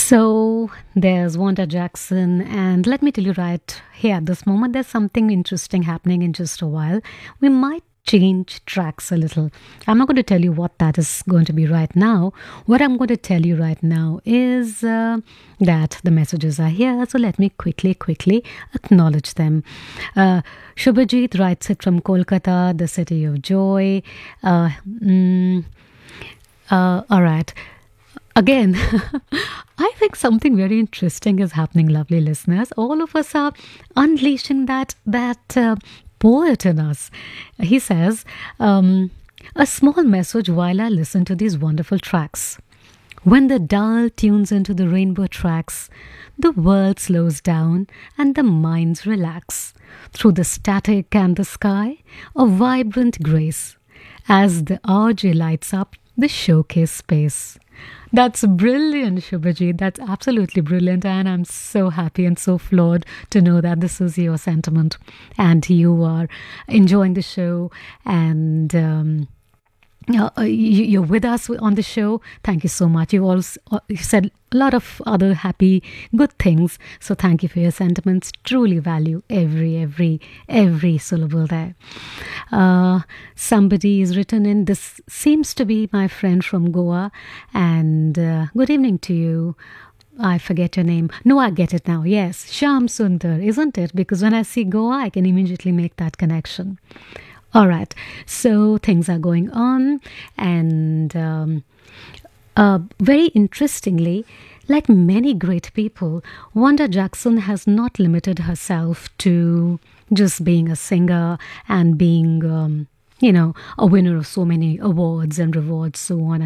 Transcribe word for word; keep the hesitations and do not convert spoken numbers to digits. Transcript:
So there's Wanda Jackson, and let me tell you right here at this moment, there's something interesting happening in just a while. We might change tracks a little. I'm not going to tell you what that is going to be right now. What I'm going to tell you right now is uh, that the messages are here. So let me quickly, quickly acknowledge them. Uh, Shubhajit writes it from Kolkata, the city of joy. Uh, mm, uh, all right. Again, I think something very interesting is happening, lovely listeners. All of us are unleashing that that uh, poet in us. He says, um, a small message while I listen to these wonderful tracks. When the dial tunes into the rainbow tracks, the world slows down and the minds relax. Through the static and the sky, a vibrant grace. As the R J lights up the showcase space. That's brilliant, Shubhajit. That's absolutely brilliant. And I'm so happy and so floored to know that this is your sentiment and you are enjoying the show and um, uh, you, you're with us on the show. Thank you so much. You also uh, you said a lot of other happy, good things. So thank you for your sentiments. Truly value every, every, every syllable there. Uh, somebody is written in. This seems to be my friend from Goa. And uh, good evening to you. I forget your name. No, I get it now. Yes, Sham Sundar, isn't it? Because when I see Goa, I can immediately make that connection. All right, so things are going on, and um, uh, very interestingly, like many great people, Wanda Jackson has not limited herself to just being a singer and being, um, you know, a winner of so many awards and rewards, so on